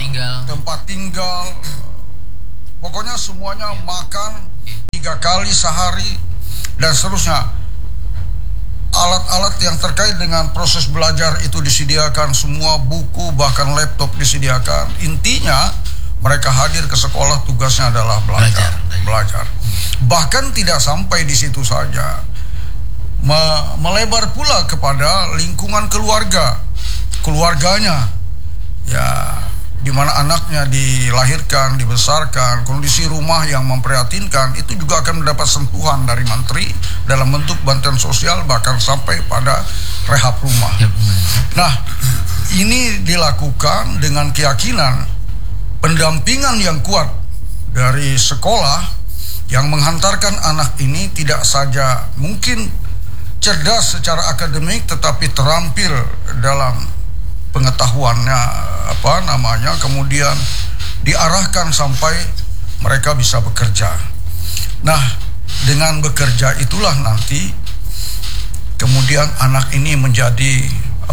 tempat tinggal, pokoknya semuanya makan 3 kali sehari dan seterusnya. Alat-alat yang terkait dengan proses belajar itu disediakan, semua buku bahkan laptop disediakan. Intinya mereka hadir ke sekolah, tugasnya adalah belajar. Bahkan tidak sampai di situ saja, melebar pula kepada lingkungan keluarganya, ya, di mana anaknya dilahirkan, dibesarkan, kondisi rumah yang memprihatinkan, itu juga akan mendapat sentuhan dari menteri dalam bentuk bantuan sosial, bahkan sampai pada rehab rumah. Nah, ini dilakukan dengan keyakinan pendampingan yang kuat dari sekolah yang menghantarkan anak ini tidak saja mungkin cerdas secara akademik, tetapi terampil dalam pengetahuannya, kemudian diarahkan sampai mereka bisa bekerja. Nah, dengan bekerja itulah nanti kemudian anak ini menjadi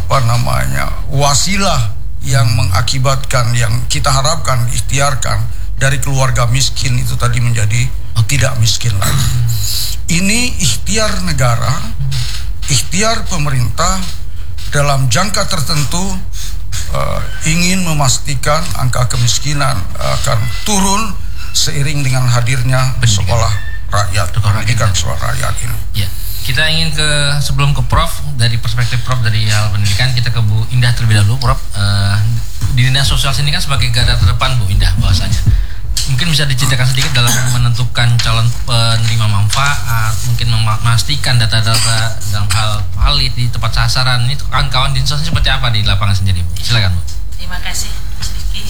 wasilah yang mengakibatkan, yang kita harapkan, ikhtiarkan dari keluarga miskin itu tadi menjadi tidak miskin lagi. Ini ikhtiar negara, ikhtiar pemerintah dalam jangka tertentu, ingin memastikan angka kemiskinan akan turun seiring dengan hadirnya sekolah rakyat, pendidikan sekolah rakyat ini. Ya, kita ingin sebelum ke Prof, dari perspektif Prof dari hal pendidikan, kita ke Bu Indah terlebih dahulu, Prof. Di dinas sosial sini kan sebagai garda terdepan Bu Indah bahwasanya. Mungkin bisa diceritakan sedikit dalam menentukan calon penerima manfaat, mungkin memastikan data-data dalam hal valid di tempat sasaran. Ini kawan-kawan di sosial seperti apa di lapangan sendiri, Bu? Silakan, Bu. Terima kasih, Mas Riki.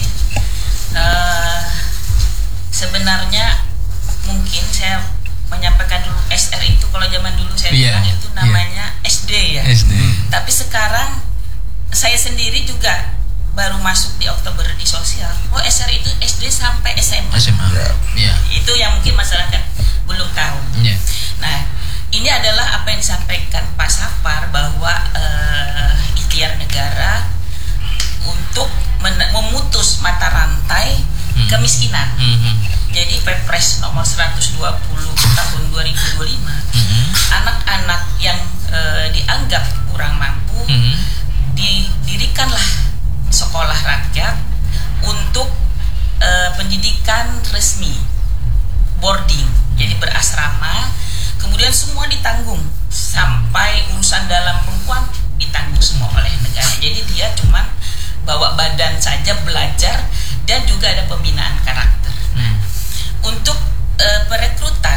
Sebenarnya mungkin saya menyampaikan dulu SR itu, kalau zaman dulu saya bilang itu namanya SD ya. SD. Tapi sekarang saya sendiri juga baru masuk di Oktober di sosial. Oh, SR itu SD sampai SMA. Itu yang mungkin masyarakat belum tahu. Nah, ini adalah apa yang disampaikan Pak Sapar, bahwa ikhtiar negara untuk memutus mata rantai kemiskinan. Jadi Perpres nomor 120 tahun 2025, anak-anak yang dianggap kurang mampu didirikanlah sekolah rakyat untuk pendidikan resmi, boarding, jadi berasrama, kemudian semua ditanggung, sampai urusan dalam perempuan ditanggung semua oleh negara. Jadi dia cuma bawa badan saja belajar, dan juga ada pembinaan karakter. Untuk perekrutan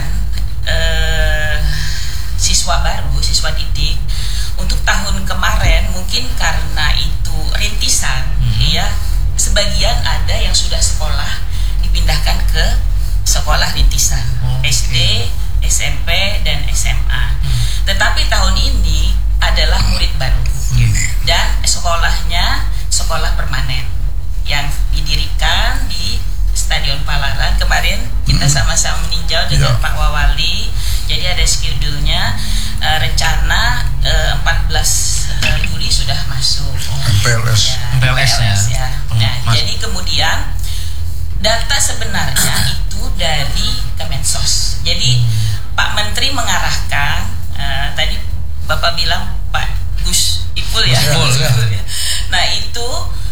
siswa baru, siswa didik untuk tahun kemarin, mungkin karena itu rintisan, ya, sebagian ada yang sudah sekolah dipindahkan ke sekolah rintisan, SD, SMP, dan SMA. Tetapi tahun ini adalah murid baru, dan sekolahnya sekolah permanen yang didirikan di Stadion Palaran. Kemarin kita sama-sama meninjau dengan Pak Wawali. Jadi ada schedule-nya, rencana 14 Juli sudah masuk MPLS ya. Nah, jadi kemudian data sebenarnya itu dari Kemensos. Jadi Pak Menteri mengarahkan, tadi Bapak bilang Pak Gus Ipul ya. Nah, itu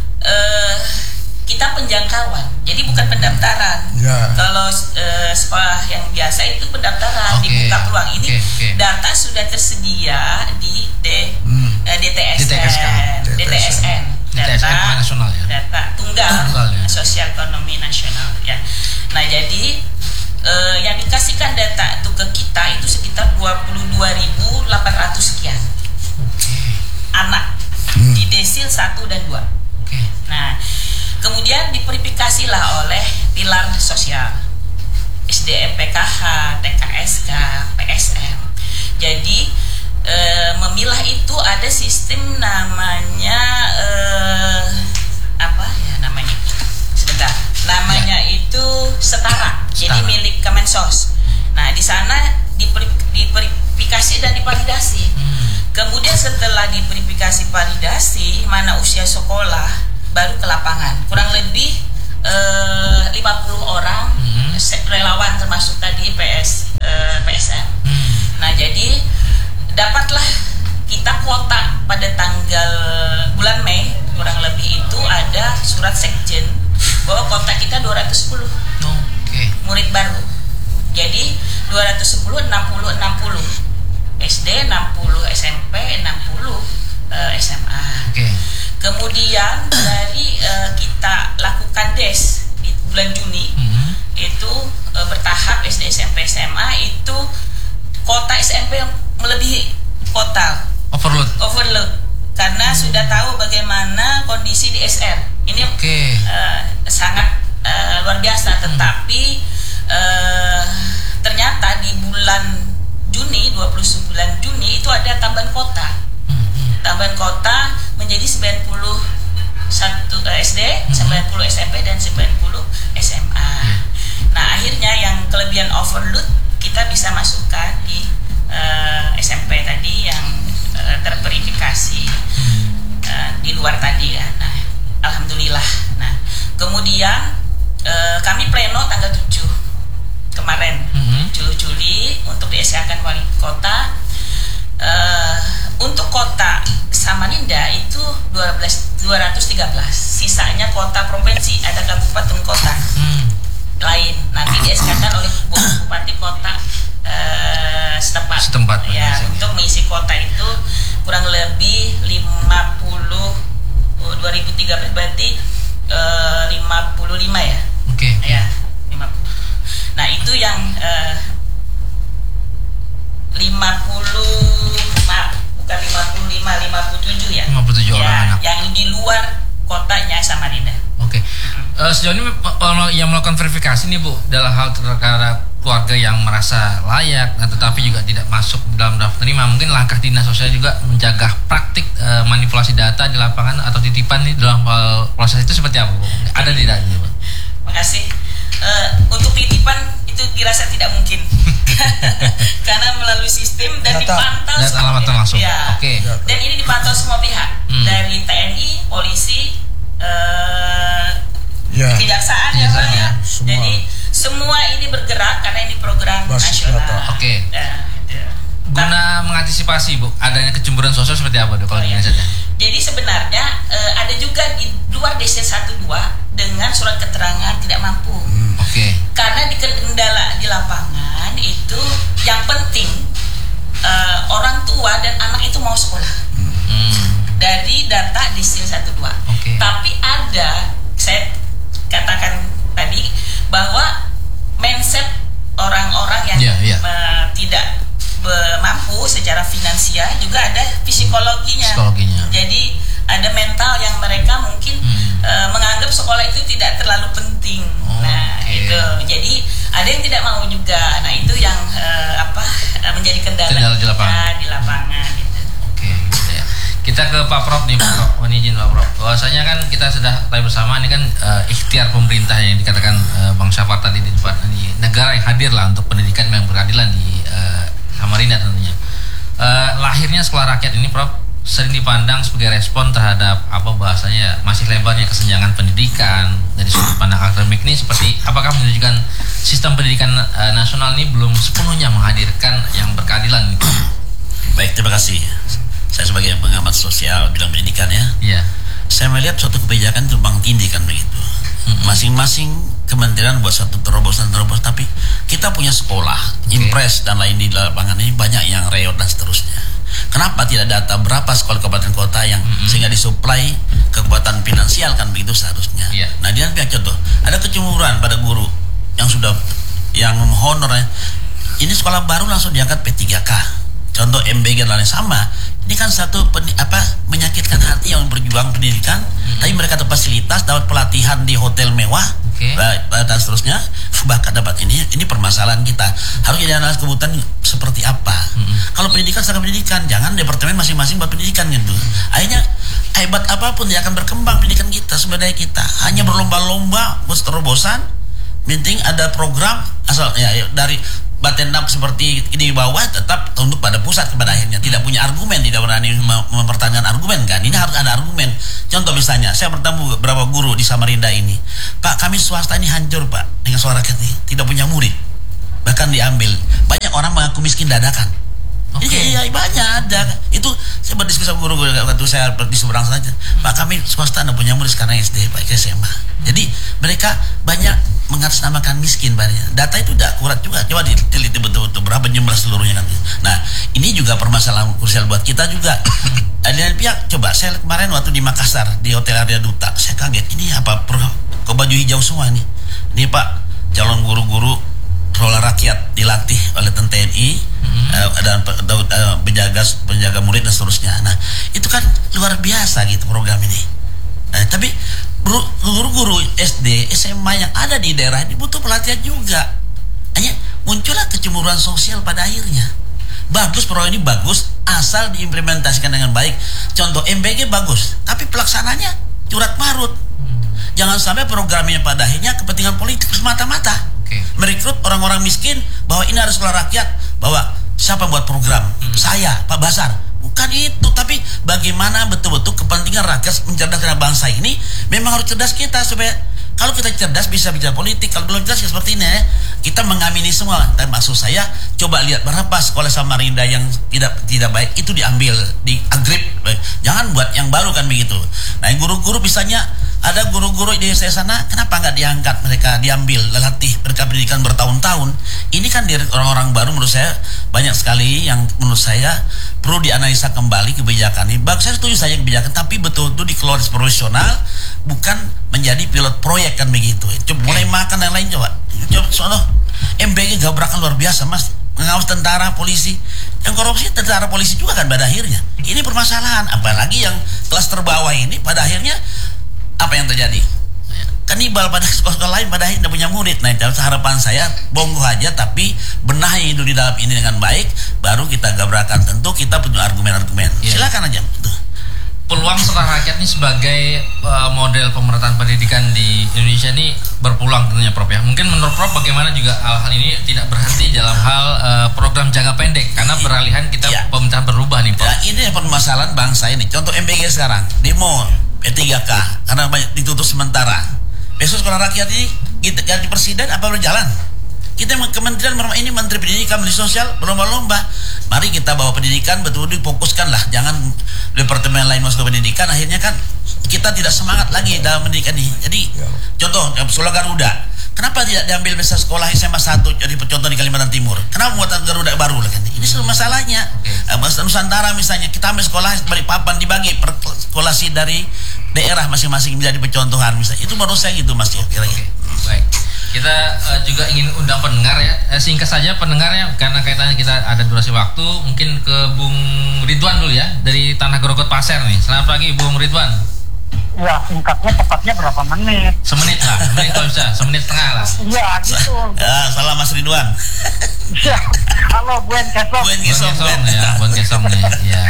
kita penjangkauan, jadi bukan pendaftaran. Kalau sekolah yang biasa itu pendaftaran, dibuka peluang. Ini data sudah tersedia di DTSN, data nasional ya. Data tunggal ya. Sosial Ekonomi Nasional ya. Nah, jadi yang dikasihkan data itu ke kita itu sekitar 22.800 sekian anak di desil 1 dan 2. Nah, kemudian diverifikasilah oleh pilar sosial, SDM PKH, TKSK, PSM. Jadi memilah itu ada sistem namanya itu setara. Jadi milik Kemensos. Nah, di sana diverifikasi dan divalidasi. Kemudian setelah diverifikasi validasi, mana usia sekolah, baru ke lapangan. lapangan. Kurang lebih 50 orang relawan termasuk tadi PSM. Nah, jadi dapatlah kita kuota pada tanggal bulan Mei, kurang lebih itu ada surat sekjen bahwa kuota kita 210 murid baru. Jadi 210 60 SD, 60 SMP, 60 SMA. Kemudian dari kita lakukan DES di bulan Juni itu bertahap SD, SMP, SMA itu kota SMP melebihi kota overload karena sudah tahu bagaimana kondisi di SR ini sangat luar biasa. Tetapi ternyata di bulan Juni 29 Juni itu ada tambahan kota menjadi 91 SD, 90 SMP dan 90 SMA. Nah, akhirnya yang kelebihan overload kita bisa masukkan di SMP tadi yang terverifikasi di luar tadi ya. Nah, alhamdulillah. Nah, kemudian kami pleno tanggal 7 kemarin 7 Juli untuk disahkan wali kota. Untuk kota Samarinda itu 213, sisanya kota provinsi, ada kabupaten kota lain nanti dieskakan oleh bupati kota setempat ya untuk mengisi kota itu kurang lebih 2013 berarti 55 ya. Ya 50. Nah, itu yang 57 ya. 57 orang anak. Yang di luar kotanya Samarinda. Sejauh ini yang melakukan verifikasi nih Bu, dalam hal terkait keluarga yang merasa layak, tetapi juga tidak masuk dalam daftar penerima, mungkin langkah dinas sosial juga menjaga praktik manipulasi data di lapangan atau titipan nih dalam proses itu seperti apa Bu? Ada tidak? Makasih. Untuk titipan itu dirasa tidak mungkin karena melalui sistem dan dipantau semua pihak. Ya. Dan ini dipantau semua pihak dari TNI, polisi, kejaksaan ya. Jadi semua ini bergerak karena ini program nasional. Guna mengantisipasi Bu adanya kecemburuan sosial seperti apa Dok kalau ini saja? Jadi sebenarnya ada juga di luar DC12 dengan surat keterangan tidak mampu. Karena di kendala di lapangan itu yang penting orang tua dan anak itu mau sekolah. Dari data DC12. Tapi ada, saya katakan tadi bahwa mindset orang-orang yang tidak mampu secara finansial juga ada psikologinya. Jadi ada mental yang mereka mungkin menganggap sekolah itu tidak terlalu penting. Itu jadi ada yang tidak mau juga. Nah, itu yang menjadi kendala di lapangan. Gitu. Kita ke Pak Prof nih, Pak Prof. Izin Pak Prof. Bahwasanya kan kita sudah tahu bersama ini kan ikhtiar pemerintah yang dikatakan Bang Syafar tadi di depan ini, negara yang hadir lah untuk pendidikan yang berkeadilan di Samarinda tentunya. Lahirnya sekolah rakyat ini Prof sering dipandang sebagai respon terhadap bahasanya masih lebarnya kesenjangan pendidikan dari sudut pandang akademik ini, seperti apakah menunjukkan sistem pendidikan nasional ini belum sepenuhnya menghadirkan yang berkeadilan gitu. Baik, terima kasih. Saya sebagai pengamat sosial bidang pendidikan saya melihat suatu kebijakan tumbang tindih kan begitu. Masing-masing kementerian buat satu terobosan, tapi kita punya sekolah, impres dan lain di lapangan ini banyak yang reot dan seterusnya. Kenapa tidak data berapa sekolah kabupaten kota yang sehingga disuplai kekuatan finansial kan begitu seharusnya. Nah, dia pihak contoh ada kecemburuan pada guru yang honornya ini sekolah baru langsung diangkat P3K. Contoh MBG dan lain sama. Ini kan satu menyakitkan hati yang berjuang pendidikan, tapi mereka dapat fasilitas, dapat pelatihan di hotel mewah, dan seterusnya, bahkan dapat ini permasalahan kita. Harus jadi analisis kebutuhan seperti apa. Kalau pendidikan secara pendidikan, jangan departemen masing-masing buat pendidikan gitu. Akhirnya hebat apapun dia akan berkembang pendidikan kita, sumber daya kita. Hanya berlomba-lomba buat terobosan, penting ada program asal dari Batenap seperti di bawah tetap tunduk pada pusat pada akhirnya, tidak punya argumen, tidak berani mempertahankan argumen kan. Ini harus ada argumen. Contoh misalnya, saya bertemu beberapa guru di Samarinda ini, Pak, kami swasta ini hancur Pak dengan suara rakyat ini, tidak punya murid, bahkan diambil. Banyak orang mengaku miskin dadakan. Iya, banyak ada. Itu saya berdiskusi sama guru waktu saya di seberang saja. Pak, kami swasta tidak punya murid sekarang SD, Pak, SMA. Jadi mereka banyak mengatasnamakan miskin banyak. Data itu tidak akurat juga. Coba diteliti betul-betul berapa jumlah seluruhnya nanti. Nah, ini juga permasalahan krusial buat kita juga. Dan pihak, coba saya kemarin waktu di Makassar di Hotel Arya Duta, saya kaget. Ini apa? Kok baju hijau semua nih? Ini Pak, calon guru-guru rola rakyat dilatih oleh TNI dan penjaga murid dan seterusnya. Nah, itu kan luar biasa gitu program ini. Tapi guru-guru SD, SMA yang ada di daerah ini butuh pelatihan juga. Hanya muncullah kecemburuan sosial pada akhirnya. Bagus program ini bagus asal diimplementasikan dengan baik. Contoh MBG bagus, tapi pelaksananya curat marut. Jangan sampai programnya pada akhirnya kepentingan politik semata-mata. Merekrut orang-orang miskin bahwa ini harus sekolah rakyat, bahwa siapa buat program? Saya, Pak Basar. Bukan itu, tapi bagaimana betul-betul kepentingan rakyat mencerdaskan bangsa ini. Memang harus cerdas kita, supaya kalau kita cerdas bisa bicara politik. Kalau belum cerdas seperti ini kita mengamini semua. Dan maksud saya, coba lihat berapa sekolah Samarinda yang tidak baik itu diambil, di-agrip. Jangan buat yang baru kan begitu. Nah, yang guru-guru misalnya ada guru-guru di desa sana, kenapa nggak diangkat mereka, diambil, latih mereka pendidikan bertahun-tahun. Ini kan dari orang-orang baru, menurut saya banyak sekali yang menurut saya perlu dianalisa kembali kebijakan ini. Bagus, saya setuju saja kebijakan, tapi betul-betul dikelola profesional, bukan menjadi pilot proyek kan begitu. Coba mulai makan dan lain coba soalnya MBG gabrakan luar biasa Mas, mengawas tentara, polisi. Yang korupsi tentara polisi juga kan pada akhirnya. Ini permasalahan, apalagi yang kelas terbawah ini pada akhirnya apa yang terjadi? Kanibal pada sekolah-sekolah lain pada akhirnya punya murid. Nah, harapan saya bonggo aja, tapi benahi dulu di dalam ini dengan baik, baru kita gabrakan. Tentu kita punya argumen-argumen. Silakan aja. Peluang sekolah rakyat ini sebagai model pemerataan pendidikan di Indonesia ini berpeluang tentunya Prof ya. Mungkin menurut Prof bagaimana juga hal ini tidak berhenti dalam hal program jangka pendek, karena beralihan kita pemerintahan berubah nih Prof. Ya, ini permasalahan bangsa ini. Contoh MBG sekarang demo P3K karena banyak ditutup sementara. Besok sekolah rakyat ini kita ganti presiden apa berjalan? Kita kementerian ini Menteri Pendidikan, Menteri Sosial berlomba-lomba. Mari kita bawa pendidikan betul-betul difokuskan lah. Jangan departemen lain masuk ke pendidikan. Akhirnya kan kita tidak semangat lagi dalam pendidikan ini. Jadi contoh sekolah Garuda. Kenapa tidak diambil besar sekolah SMA 1 jadi contoh di Kalimantan Timur? Kenapa buat Garuda baru lagi? Ini seluruh masalahnya. Nusantara misalnya kita ambil sekolah Balikpapan dibagi per sekolah dari daerah masing-masing menjadi percontohan misalnya. Itu menurut saya gitu Mas kira-kira. Baik. Kita juga ingin undang pendengar ya. Singkat saja pendengarnya karena kaitannya kita ada durasi waktu. Mungkin ke Bung Ridwan dulu ya dari Tanah Grogol Pasir nih. Selamat pagi Bung Ridwan. Ya, singkatnya tepatnya berapa menit? Semenit lah, kalau bisa, semenit setengah lah. Iya, gitu. Salam Mas Ridwan. Ya, halo Buen Kesong. Buen Kesong nih.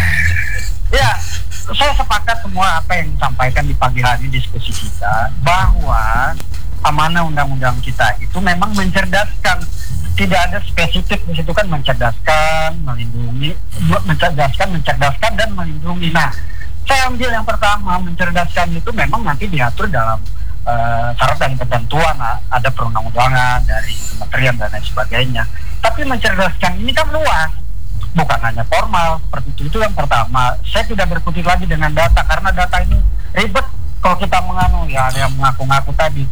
Ya, saya sepakat semua apa yang disampaikan di pagi hari diskusi kita, bahwa amanah undang-undang kita itu memang mencerdaskan. Tidak ada spesifik di situ kan mencerdaskan, melindungi, mencerdaskan dan melindungi. Nah, saya ambil yang pertama, mencerdaskan itu memang nanti diatur dalam syarat dan ketentuan, ada perundang-undangan dari kementerian dan lain sebagainya. Tapi mencerdaskan ini kan luas, bukan hanya formal seperti itu. Itu yang pertama. Saya tidak berkutik lagi dengan data karena data ini ribet kalau kita ya ada yang mengaku-ngaku tadi.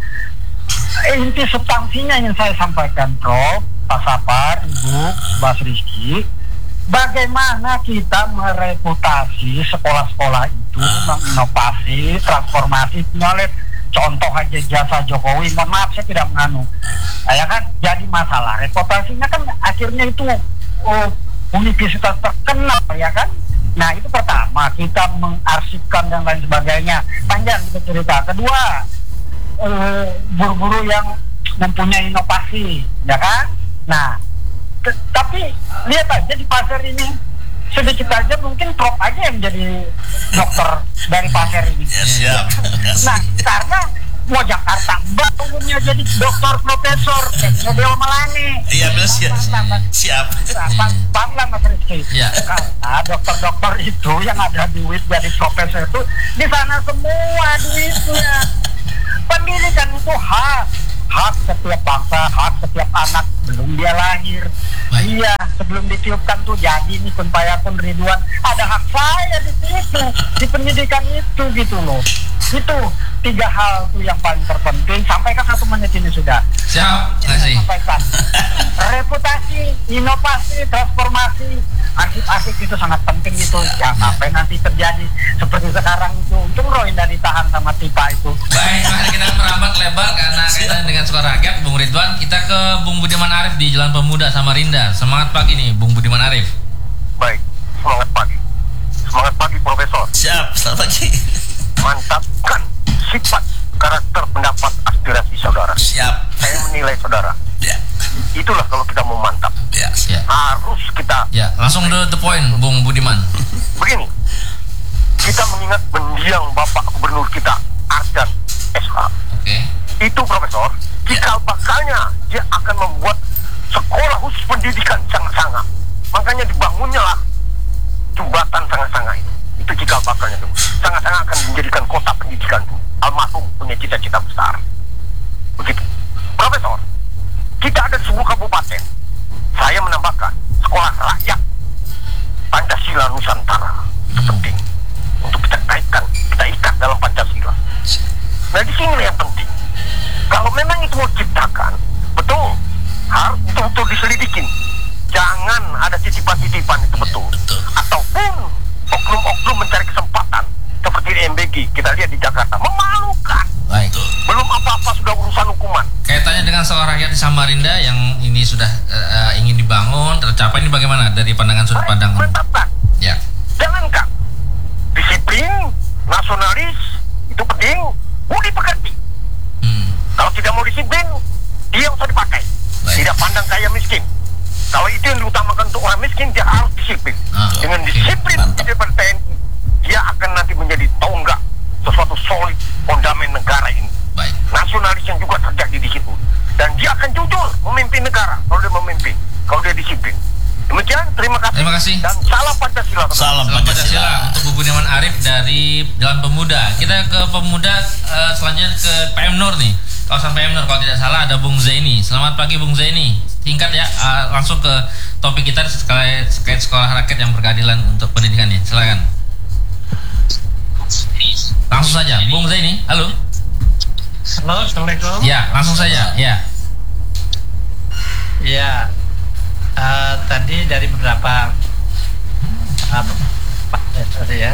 Inti substansinya yang saya sampaikan Prof, Pak Sapar, Ibu, Mas Rizky, bagaimana kita mereputasi sekolah-sekolah itu, menginovasi, transformasi, knowledge. Contoh aja jasa Jokowi, mohon maaf saya tidak ya kan, jadi masalah reputasinya kan akhirnya itu universitas terkenal ya kan. Nah itu pertama, kita mengarsipkan dan lain sebagainya, panjang kita cerita. Kedua, guru-guru yang mempunyai inovasi ya kan. Nah tapi lihat aja di pasar ini, sedikit aja mungkin Prof aja yang jadi dokter dari pasar ini. Siap. Nah karena Wah, Jakarta umumnya jadi dokter profesor Dewa Melani. Iya, siap. Bangla Mas Rizky. Ya. Karena dokter-dokter itu yang ada duit jadi profesor itu di sana semua duitnya. Pendidikan itu hak setiap bangsa, hak setiap anak belum dia lahir. Baik. Iya, sebelum ditiupkan tuh jadi nih kun payakun Ridwan, ada hak saya di situ, di pendidikan itu gitu loh. Itu 3 hal tuh yang paling terpenting. Sampaikan 1 menit ini sudah. Siap, kasih. Sampaikan. Reputasi, inovasi, transformasi, arsip-arsip itu sangat penting itu. Jangan sampai nanti terjadi seperti sekarang itu. Untung Roinda ditahan sama Tipa itu. Baik, mari kita merambat lebar karena kaitan dengan suara rakyat, Bung Ridwan. Kita ke Bung Budiman Arif di Jalan Pemuda Samarinda. Semangat pagi nih, Bung Budiman Arif. Baik, semangat pagi. Semangat pagi, Profesor. Siap, selamat pagi. Mantapkan sifat, karakter, pendapat, aspirasi saudara. Siap. Saya menilai saudara. Ya. Itulah kalau kita mau mantap. Ya. Harus kita. Ya, langsung the point, Bung Budiman. Begini, kita mengingat mendiang Bapak Gubernur kita, Ardan SH. Oke. Itu Profesor, cikal bakalnya dia akan membuat sekolah khusus pendidikan sangat-sangat. Makanya dibangunnya lah jembatan sangat-sangat itu. Itu cikal bakalnya tuh. Sangat-sangat akan menjadikan kota pendidikan tuh. Almarhum punya cita-cita besar. Begitu. Profesor, kita ada sebuah kabupaten. Saya menambahkan sekolah rakyat Pancasila Nusantara. Itu penting untuk kita kaitkan, kita ikat dalam Pancasila. Nah, di sini yang penting. Kalau memang itu mau diciptakan, betul, harus betul-betul diselidikin. Jangan ada titipan-titipan, itu betul. Ataupun oknum-oknum mencari kesempatan seperti di MBG, kita lihat di Jakarta, memalukan. Baik. Belum apa-apa sudah urusan hukuman. Kaitannya dengan sekolah rakyat di Samarinda yang ini sudah ingin dibangun, tercapai, ini bagaimana dari pandangan sudut pandang? Mantapkan. Ya. Jangankan disiplin, nasionalis, itu penting, budi pekerti. Kalau tidak mau disiplin, dia usah dipakai. Baik. Tidak pandang kaya miskin. Kalau itu yang diutamakan untuk orang miskin, dia harus disiplin. Dengan disiplin daripada TNI, dia akan nanti menjadi tonggak sesuatu solid fondamen negara ini. Baik. Nasionalis yang juga terjadi di situ. Dan dia akan jujur memimpin negara kalau dia memimpin, kalau dia disiplin. Demikian, terima kasih. Terima kasih. Dan salam Pancasila. Salam Pancasila. Untuk Bu Budiman Arif dari Jalan Pemuda. Kita ke pemuda, selanjutnya ke PM Nur nih. Kawasan PM Nur, kalau tidak salah ada Bung Zaini. Selamat pagi Bung Zaini. Singkat ya, langsung ke topik kita terkait sekolah rakyat yang berkeadilan untuk pendidikannya. Silakan. Langsung saja, Bung Zaini. Halo. Halo, Assalamualaikum. Ya, langsung saja. Ya. Ya, tadi dari beberapa ya,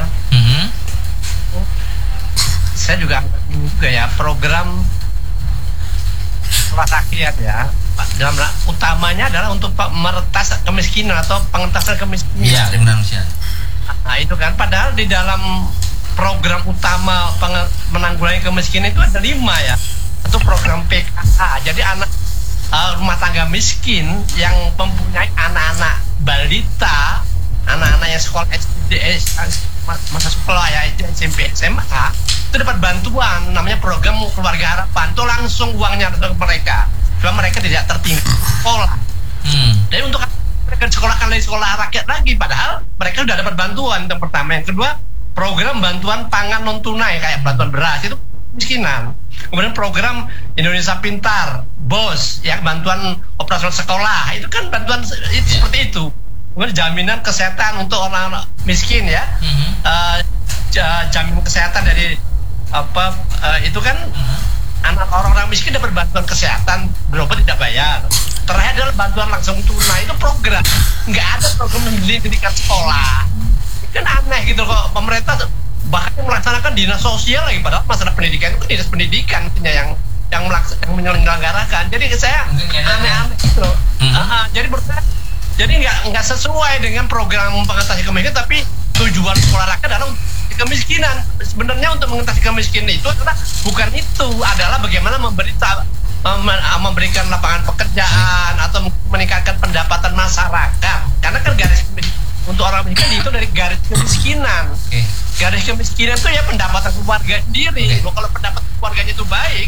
saya juga ya program sekolah rakyat ya. Dalam utamanya adalah untuk meretas kemiskinan atau pengentasan kemiskinan. Iya, Indonesia. Nah, itu kan padahal di dalam program utama menanggulangi kemiskinan itu ada 5 ya. Satu program PKH. Jadi anak rumah tangga miskin yang mempunyai anak-anak balita, anak-anak yang sekolah SD, masa sekolah ya, SMP, SMA, itu dapat bantuan namanya program keluarga harapan. Itu langsung uangnya datang ke mereka. Cuma mereka tidak tertinggal sekolah. Jadi untuk mereka disekolahkan dari sekolah rakyat lagi, padahal mereka sudah dapat bantuan. Yang pertama, yang kedua, program bantuan pangan non tunai kayak bantuan beras itu kemiskinan. Kemudian program Indonesia Pintar, BOS, ya bantuan operasional sekolah, itu kan bantuan itu seperti itu. Kemudian jaminan kesehatan untuk orang miskin ya, jaminan kesehatan dari itu kan anak orang-orang miskin dapat bantuan kesehatan, berobat tidak bayar. Terakhir adalah bantuan langsung tunai, itu program. Nggak ada program pendidikan sekolah. Itu kan aneh gitu kok, pemerintah bahkan melaksanakan dinas sosial lagi, padahal masalah pendidikan itu dinas pendidikan yang menyelenggarakan. Jadi saya aneh-aneh gitu loh. Jadi menurut saya nggak sesuai dengan program mengatasi kemiskinan, tapi tujuan sekolah rakyat adalah untuk kemiskinan. Sebenarnya untuk mengatasi kemiskinan itu adalah bukan itu, adalah bagaimana memberikan lapangan pekerjaan atau meningkatkan pendapatan masyarakat. Karena kan garis untuk orang miskin itu dari garis kemiskinan. Garis kemiskinan itu ya pendapatan keluarga sendiri. Kalau pendapatan keluarganya itu baik,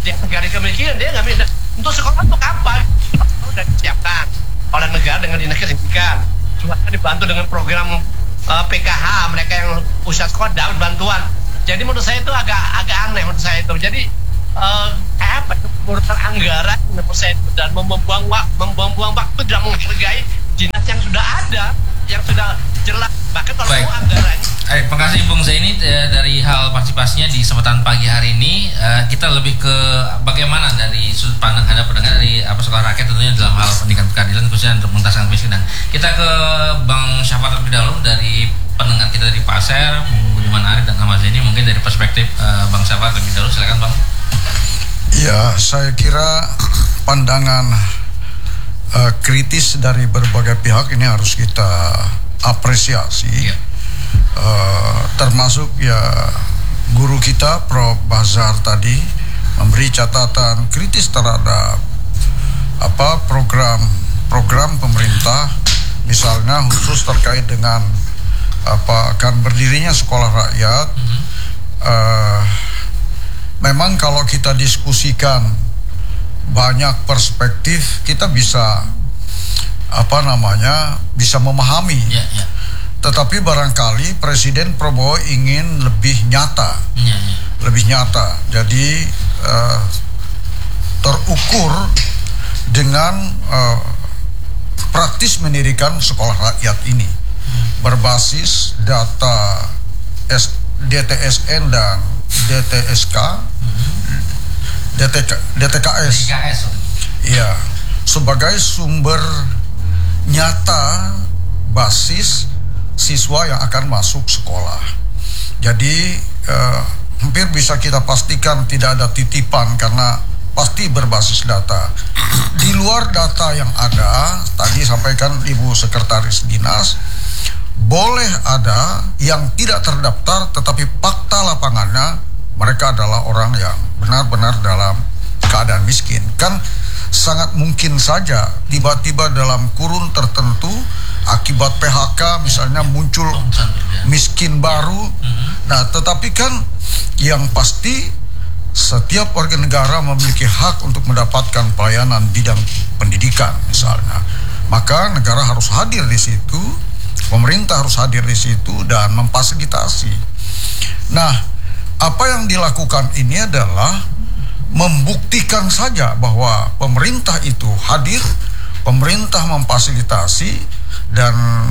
Yang negara kemiskinan dia nggak minta untuk sekolah untuk apa? Sudah disiapkan oleh negara dengan dinas pendidikan. Juga dibantu dengan program PKH, mereka yang usia sekolah dapat bantuan. Jadi menurut saya itu agak aneh menurut saya itu. Jadi kayak apa itu pengurusan anggaran menurut saya itu, dan membuang waktu tidak menghargai dinas yang sudah ada, yang sudah jelas. Bahkan kalau mau anggarannya. Terima kasih Bung Zaini dari hal partisipasinya di kesempatan pagi hari ini. Kita lebih ke bagaimana dari sudut pandang Anda pendengar dari sekolah rakyat tentunya dalam hal pendidikan keadilan khususnya untuk menuntaskan kemiskinan. Kita ke Bang Syafar terlebih dahulu dari pendengar kita dari Pasir, Bung Budiman Arif dan Ahmad Zaini. Mungkin dari perspektif Bang Syafar terlebih dahulu, silakan Bang. Ya, saya kira pandangan kritis dari berbagai pihak ini harus kita apresiasi. Ya. Termasuk ya guru kita Prof. Bazar tadi memberi catatan kritis terhadap program pemerintah, misalnya khusus terkait dengan akan berdirinya sekolah rakyat. Memang kalau kita diskusikan banyak perspektif, kita bisa bisa memahami. Tetapi barangkali Presiden Prabowo ingin lebih nyata, lebih nyata. Jadi terukur dengan praktis mendirikan sekolah rakyat ini berbasis data DTSN dan DTKS. Iya, sebagai sumber nyata basis siswa yang akan masuk sekolah. Jadi hampir bisa kita pastikan tidak ada titipan karena pasti berbasis data. Di luar data yang ada, tadi sampaikan Ibu Sekretaris Dinas, boleh ada yang tidak terdaftar tetapi fakta lapangannya mereka adalah orang yang benar-benar dalam keadaan miskin. Kan sangat mungkin saja tiba-tiba dalam kurun tertentu akibat PHK misalnya muncul miskin baru. Nah, tetapi kan yang pasti setiap warga negara memiliki hak untuk mendapatkan pelayanan bidang pendidikan misalnya. Maka negara harus hadir di situ, pemerintah harus hadir di situ dan memfasilitasi. Nah, apa yang dilakukan ini adalah membuktikan saja bahwa pemerintah itu hadir, pemerintah memfasilitasi, dan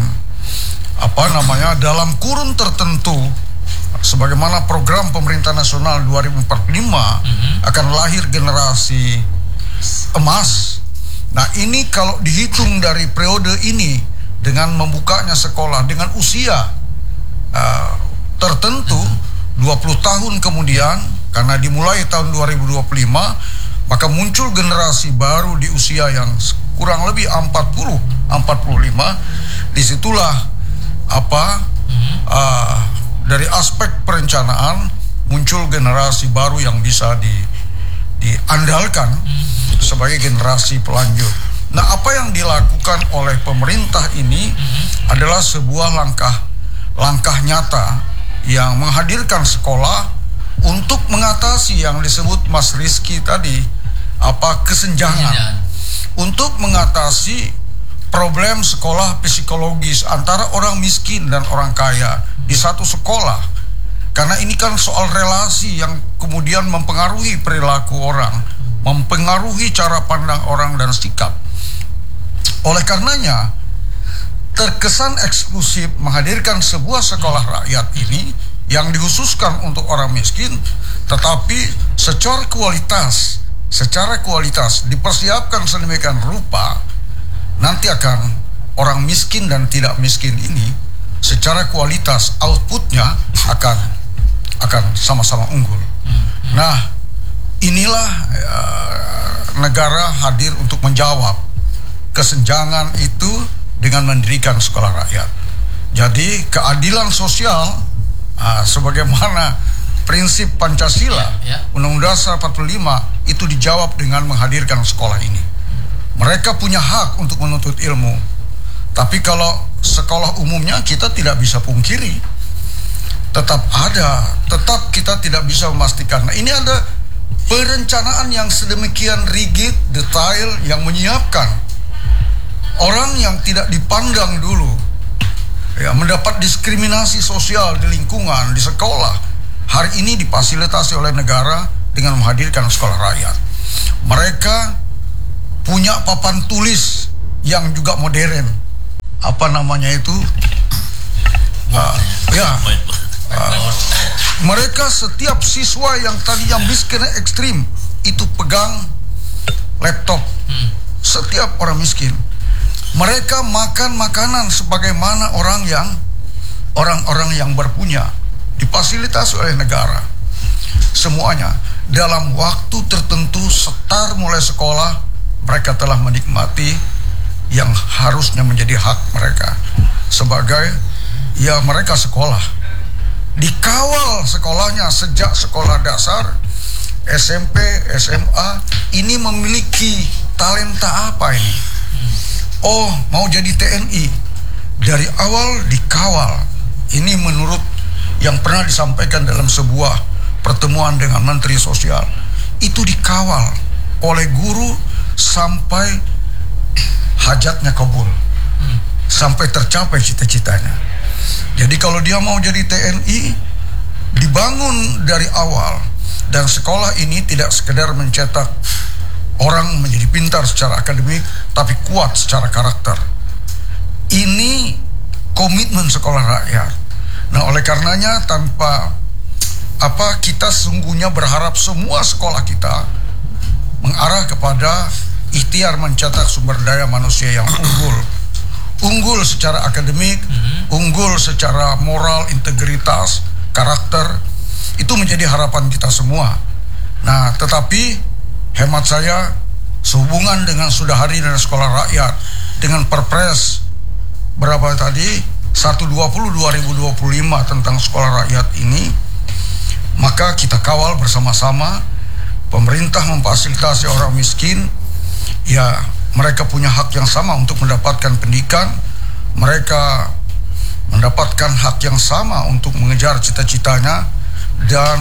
dalam kurun tertentu sebagaimana program pemerintah nasional 2045 akan lahir generasi emas. Nah, ini kalau dihitung dari periode ini dengan membukanya sekolah dengan usia tertentu 20 tahun kemudian, karena dimulai tahun 2025, maka muncul generasi baru di usia yang kurang lebih 45. Disitulah dari aspek perencanaan muncul generasi baru yang bisa diandalkan sebagai generasi pelanjut. Nah, apa yang dilakukan oleh pemerintah ini adalah sebuah langkah nyata yang menghadirkan sekolah untuk mengatasi yang disebut Mas Rizky tadi, kesenjangan, untuk mengatasi problem sekolah psikologis antara orang miskin dan orang kaya di satu sekolah. Karena ini kan soal relasi yang kemudian mempengaruhi perilaku orang, mempengaruhi cara pandang orang dan sikap. Oleh karenanya, terkesan eksklusif menghadirkan sebuah sekolah rakyat ini yang dikhususkan untuk orang miskin, tetapi secara kualitas dipersiapkan sedemikian rupa, nanti akan orang miskin dan tidak miskin ini secara kualitas outputnya akan sama-sama unggul. Nah, inilah negara hadir untuk menjawab kesenjangan itu dengan mendirikan sekolah rakyat. Jadi keadilan sosial sebagaimana prinsip Pancasila, Undang-Undang Dasar 45 itu dijawab dengan menghadirkan sekolah ini. Mereka punya hak untuk menuntut ilmu. Tapi kalau sekolah umumnya kita tidak bisa pungkiri, tetap ada, tetap kita tidak bisa memastikan. Nah, ini ada perencanaan yang sedemikian rigid, detail, yang menyiapkan orang yang tidak dipandang dulu, ya, mendapat diskriminasi sosial di lingkungan, di sekolah, hari ini difasilitasi oleh negara dengan menghadirkan sekolah rakyat. Mereka punya papan tulis yang juga modern. Apa namanya itu? Mereka setiap siswa yang tadinya miskin ekstrim itu pegang laptop. Setiap orang miskin. Mereka makan makanan sebagaimana orang-orang yang berpunya, difasilitasi oleh negara. Semuanya dalam waktu tertentu, setar mulai sekolah, mereka telah menikmati yang harusnya menjadi hak mereka sebagai, ya, mereka sekolah. Dikawal sekolahnya sejak sekolah dasar, SMP, SMA. Ini memiliki talenta apa ini? Oh, mau jadi TNI. Dari awal dikawal. Ini menurut yang pernah disampaikan dalam sebuah pertemuan dengan Menteri Sosial. Itu dikawal oleh guru sampai hajatnya kabul, sampai tercapai cita-citanya. Jadi kalau dia mau jadi TNI, dibangun dari awal. Dan sekolah ini tidak sekedar mencetak orang menjadi pintar secara akademik, tapi kuat secara karakter. Ini komitmen sekolah rakyat. Nah, oleh karenanya kita sesungguhnya berharap semua sekolah kita mengarah kepada ikhtiar mencetak sumber daya manusia yang unggul secara akademik, unggul secara moral, integritas, karakter. Itu menjadi harapan kita semua. Nah, tetapi hemat saya, sehubungan dengan sudah hari dan sekolah rakyat, dengan Perpres berapa tadi 120/2025 tentang sekolah rakyat ini, maka kita kawal bersama-sama. Pemerintah memfasilitasi orang miskin, ya, mereka punya hak yang sama untuk mendapatkan pendidikan. Mereka mendapatkan hak yang sama untuk mengejar cita-citanya dan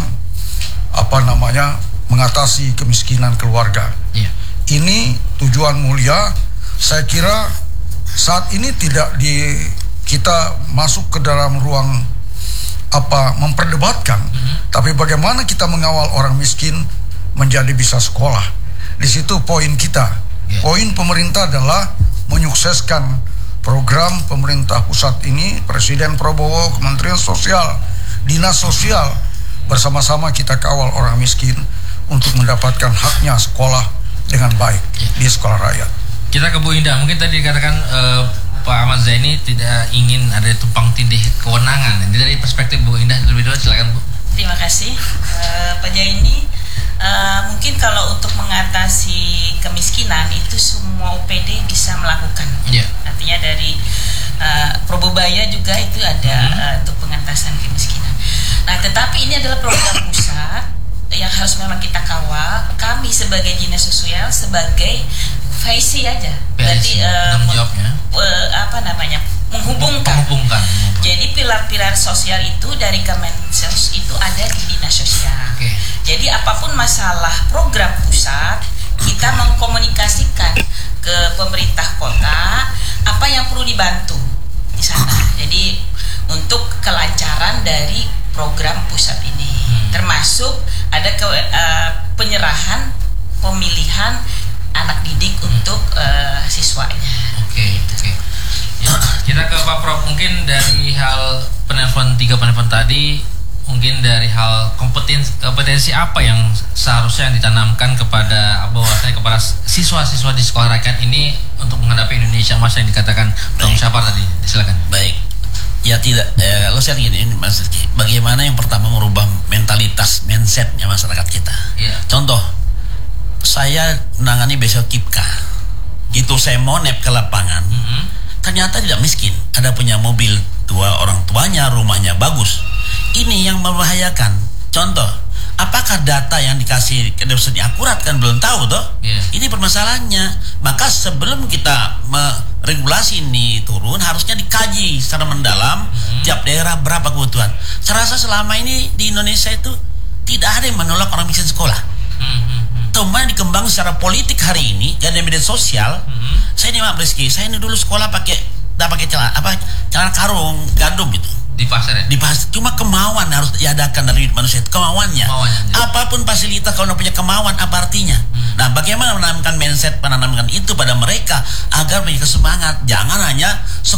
mengatasi kemiskinan keluarga. Ini tujuan mulia. Saya kira saat ini tidak kita masuk ke dalam ruang memperdebatkan, tapi bagaimana kita mengawal orang miskin menjadi bisa sekolah. Di situ poin kita. Poin pemerintah adalah menyukseskan program pemerintah pusat ini, Presiden Prabowo, Kementerian Sosial, Dinas Sosial, bersama-sama kita kawal orang miskin untuk mendapatkan haknya sekolah dengan baik di sekolah rakyat. Kita ke Bu Indah. Mungkin tadi dikatakan Pak Ahmad Zaini tidak ingin ada tumpang tindih kewenangan. Ini dari perspektif Bu Indah terlebih dahulu, silakan Bu. Terima kasih Pak Zaini. Mungkin kalau untuk mengatasi kemiskinan itu semua UPD bisa melakukan. Artinya dari Probobaya juga itu ada untuk pengentasan kemiskinan. Nah, tetapi ini adalah program pusat yang harus memang kita kawal. Kami sebagai dinas sosial sebagai VIC aja. Berarti menghubungkan. Jadi pilar-pilar sosial itu dari Kemensos itu ada di dinas sosial. Jadi apapun masalah program pusat, kita mengkomunikasikan ke pemerintah kota apa yang perlu dibantu di sana. Jadi untuk kelancaran dari program pusat ini, termasuk ada penyerahan pemilihan anak didik untuk siswanya. Kita ke Pak Prof. Mungkin dari hal tiga penelpon tadi, mungkin dari hal kompetensi apa yang seharusnya ditanamkan kepada siswa-siswa di sekolah rakyat ini untuk menghadapi Indonesia Mas yang dikatakan Bang Syafar tadi. Silakan. Baik. Ya tidak, lo saya gini Mas Rizky, bagaimana yang pertama merubah mindsetnya masyarakat kita. Contoh, saya menangani besok KIPKA, gitu saya mau nep ke lapangan, ternyata tidak miskin, ada punya mobil, dua orang tuanya, rumahnya bagus. Ini yang membahayakan. Contoh, apakah data yang dikasih ke dosen akurat, kan belum tahu toh. Ini permasalahannya. Maka sebelum kita regulasi ini turun, harusnya dikaji secara mendalam tiap daerah berapa kebutuhan. Saya rasa selama ini di Indonesia itu tidak ada yang menolak orang miskin sekolah. berkembang secara politik hari ini dan di media sosial. Saya ini Pak Rizky, saya ini dulu sekolah pakai celana karung gandum gitu. Di pasar ya? Di pasar. Cuma kemauan harus diadakan dari manusia, kemauannya. Apapun fasilitas kalau punya kemauan apa artinya? Nah, bagaimana menanamkan mindset, menanamkan itu pada mereka agar mereka semangat. Jangan hanya